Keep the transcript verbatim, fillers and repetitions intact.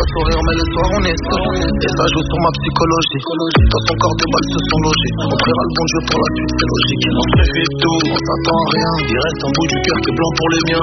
sourire, mais le soir on est seul. Et ça joue sur ma psychologie. Dans son corps, des balles se sont logées. On priera le bon Dieu pour la suite, c'est logique. On se fait tout, on s'attend à rien. Il reste un bout du cœur qui est blanc pour les miens.